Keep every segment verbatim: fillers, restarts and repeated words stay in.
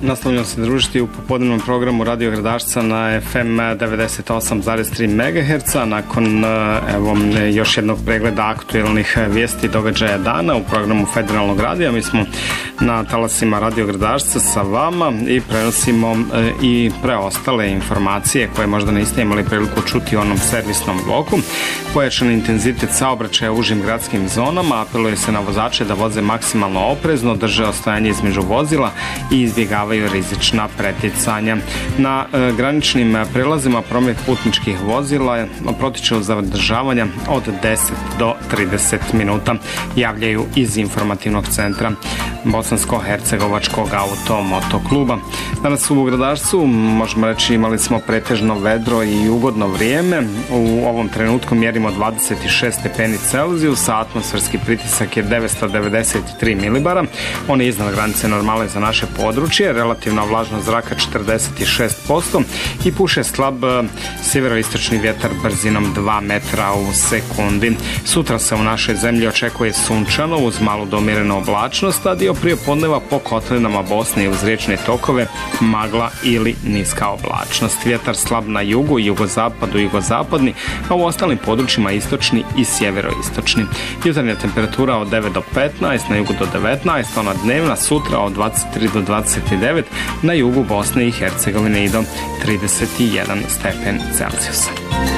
Nastavljamo se družiti u popodnevnom programu Radio Gradašca na F M devedeset osam zarez tri megaherca. Nakon evo, još jednog pregleda aktuelnih vijesti i događaja dana u programu Federalnog radija, mi smo na talasima Radio Gradašca sa vama i prenosimo i preostale informacije koje možda niste imali priliku čuti u onom servisnom bloku. Pojačan intenzitet saobraćaja u užim gradskim zonama, apeluje se na vozače da voze maksimalno oprezno, drže ostojanje između vozila i izbjegavaju rizična preticanja. Na e, graničnim prelazima promet putničkih vozila protiče uz zadržavanja od deset do trideset minuta, javljaju iz informativnog centra Bosansko-hercegovačkog auto-moto kluba. Danas u Gradašcu, možemo reći, imali smo pretežno vedro i ugodno vrijeme. U ovom trenutku mjerimo dvadeset šest stepeni Celzijusa, atmosferski pritisak je devetsto devedeset tri milibara. On je iznad granice normale za naše područje, relativna vlažnost zraka četrdeset šest posto i puše slab sjeveroistočni vjetar brzinom dva metra u sekundi. Sutra se u našoj zemlji očekuje sunčano uz malu do umjerenu oblačnost, a dio prije podneva po kotlinama Bosne i uz riječne tokove magla ili niska oblačnost. Vjetar slab na jugu, jugozapadu i jugozapadni, a u ostalim područjima istočni i sjeveroistočni. Jutarnja temperatura od devet do petnaest, na jugu do devetnaest, ona dnevna sutra od dvadeset tri do dvadeset devet, na jugu Bosne i Hercegovine i do trideset jedan stepen Celzijusa.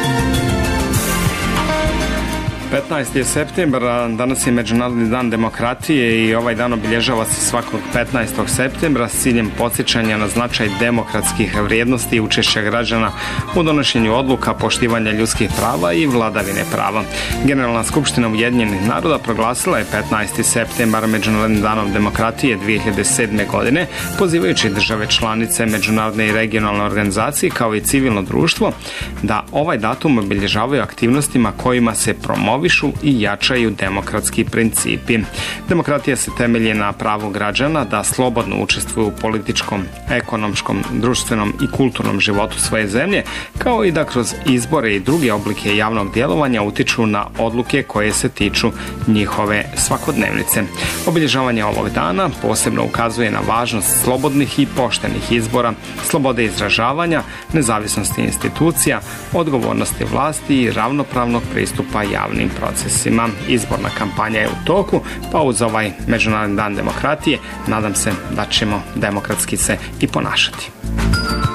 petnaesti septembar, danas je Međunarodni dan demokratije i ovaj dan obilježava se svakog petnaestog septembra s ciljem podsjećanja na značaj demokratskih vrijednosti i učešća građana u donošenju odluka, poštivanja ljudskih prava i vladavine prava. Generalna skupština Ujedinjenih naroda proglasila je petnaesti septembar Međunarodnim danom demokratije dvije hiljade sedme. godine, pozivajući države članice, međunarodne i regionalne organizacije kao i civilno društvo da ovaj datum obilježavaju aktivnostima kojima se promovišu i jačaju demokratski principi. Demokratija se temelji na pravu građana da slobodno učestvuju u političkom, ekonomskom, društvenom i kulturnom životu svoje zemlje, kao i da kroz izbore i druge oblike javnog djelovanja utiču na odluke koje se tiču njihove svakodnevnice. Obilježavanje ovog dana posebno ukazuje na važnost slobodnih i poštenih izbora, slobode izražavanja, nezavisnosti institucija, odgovornosti vlasti i ravnopravnog pristupa javnim procesima. Izborna kampanja je u toku, pa uz ovaj Međunarodni dan demokratije nadam se da ćemo demokratski se i ponašati.